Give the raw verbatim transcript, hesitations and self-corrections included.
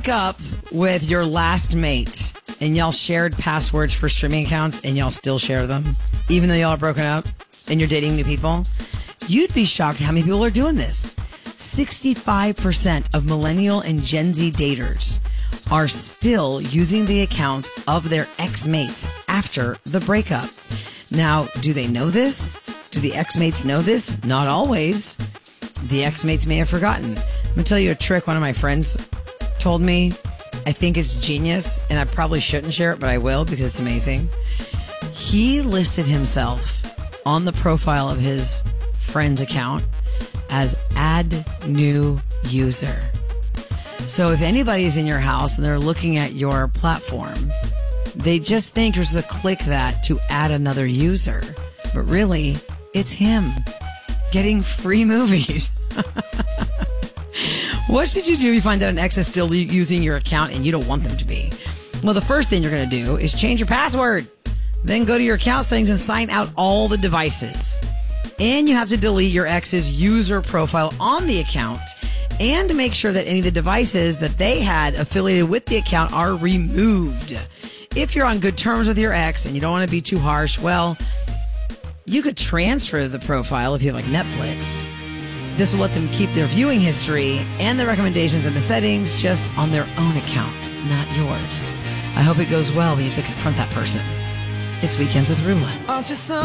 break up with your last mate and y'all shared passwords for streaming accounts and y'all still share them, even though y'all are broken up and you're dating new people, you'd be shocked how many people are doing this. sixty-five percent of millennial and Gen Z daters are still using the accounts of their ex-mates after the breakup. Now, do they know this? Do the ex-mates know this? Not always. The ex-mates may have forgotten. I'm going to tell you a trick one of my friends told me. I think it's genius, and I probably shouldn't share it, but I will because it's amazing. He listed himself on the profile of his friend's account as add new user. So if anybody's in your house and they're looking at your platform, they just think you're supposed to click that to add another user. But really, it's him getting free movies. What should you do if you find out an ex is still using your account and you don't want them to be? Well, the first thing you're going to do is change your password. Then go to your account settings and sign out all the devices. And you have to delete your ex's user profile on the account and make sure that any of the devices that they had affiliated with the account are removed. If you're on good terms with your ex and you don't want to be too harsh, well, you could transfer the profile if you have like Netflix. This will let them keep their viewing history and the recommendations and the settings just on their own account, not yours. I hope it goes well when you have to confront that person. It's Weekends with Rula.